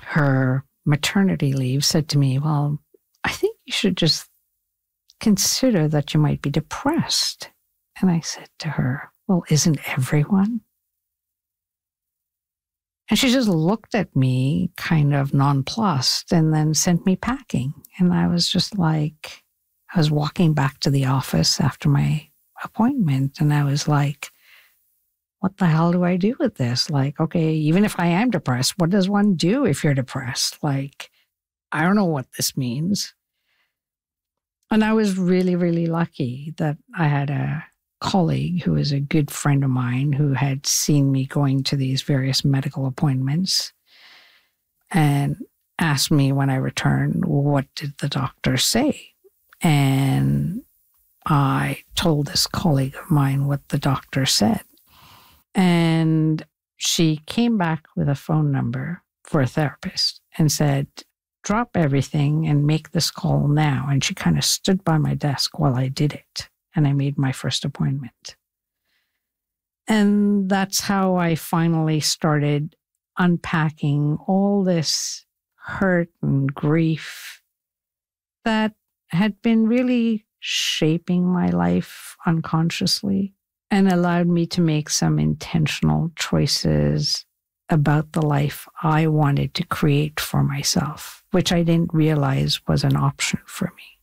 her maternity leave, said to me, well, I think you should just consider that you might be depressed. And I said to her, well, isn't everyone? And she just looked at me kind of nonplussed and then sent me packing. And I was just like, I was walking back to the office after my appointment, and I was like, what the hell do I do with this? Like, okay, even if I am depressed, what does one do if you're depressed? Like, I don't know what this means. And I was really, really lucky that I had a colleague who is a good friend of mine who had seen me going to these various medical appointments and asked me when I returned, what did the doctor say? And I told this colleague of mine what the doctor said. And she came back with a phone number for a therapist and said, drop everything and make this call now. And she kind of stood by my desk while I did it. And I made my first appointment. And that's how I finally started unpacking all this hurt and grief that had been really shaping my life unconsciously and allowed me to make some intentional choices about the life I wanted to create for myself, which I didn't realize was an option for me.